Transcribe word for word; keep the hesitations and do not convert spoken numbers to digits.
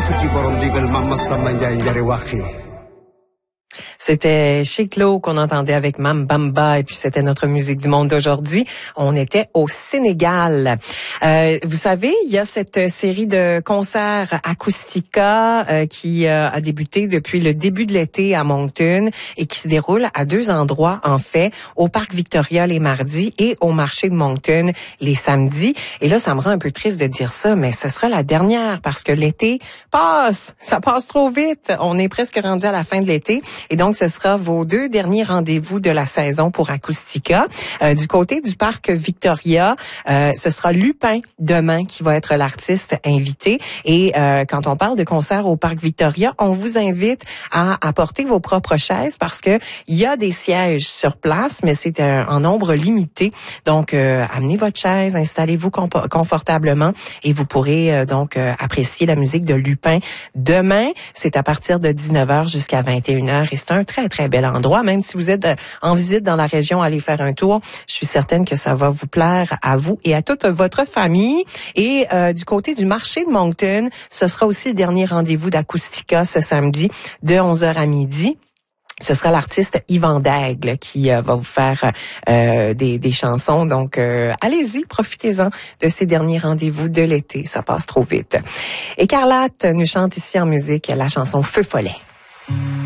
C'était chez Claude qu'on entendait avec Mam Bamba et puis c'était notre musique du monde d'aujourd'hui. On était au Sénégal. Euh, vous savez, il y a cette série de concerts Acoustica euh, qui euh, a débuté depuis le début de l'été à Moncton et qui se déroule à deux endroits en fait, au Parc Victoria les mardis et au marché de Moncton les samedis. Et là, ça me rend un peu triste de dire ça, mais ce sera la dernière parce que l'été passe, ça passe trop vite. On est presque rendu à la fin de l'été et donc ce sera vos deux derniers rendez-vous de la saison pour Acoustica. Euh, du côté du Parc Victoria, euh, ce sera Lupin demain qui va être l'artiste invité. Et euh, quand on parle de concert au Parc Victoria, on vous invite à apporter vos propres chaises parce que il y a des sièges sur place, mais c'est un, en nombre limité. Donc, euh, amenez votre chaise, installez-vous compo- confortablement et vous pourrez euh, donc euh, apprécier la musique de Lupin demain. C'est à partir de dix-neuf heures jusqu'à vingt et une heures et c'est un très, très bel endroit. Même si vous êtes en visite dans la région, allez faire un tour. Je suis certaine que ça va vous plaire à vous et à toute votre famille. Et euh, du côté du marché de Moncton, ce sera aussi le dernier rendez-vous d'Acoustica ce samedi de onze heures à midi. Ce sera l'artiste Yvan Daigle qui euh, va vous faire euh, des, des chansons. Donc, euh, allez-y, profitez-en de ces derniers rendez-vous de l'été. Ça passe trop vite. Et Carlotte nous chante ici en musique la chanson Feu follet.